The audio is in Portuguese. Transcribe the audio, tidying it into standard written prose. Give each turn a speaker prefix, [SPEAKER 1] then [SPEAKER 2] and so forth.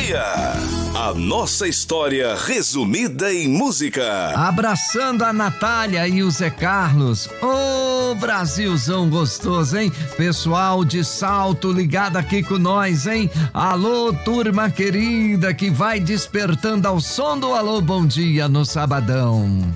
[SPEAKER 1] dia. A nossa história resumida em música.
[SPEAKER 2] Abraçando a Natália e o Zé Carlos. Ô, Brasilzão gostoso, hein? Pessoal de Salto ligado aqui com nós, hein? Alô, turma querida que vai despertando ao som do Alô Bom Dia no sabadão.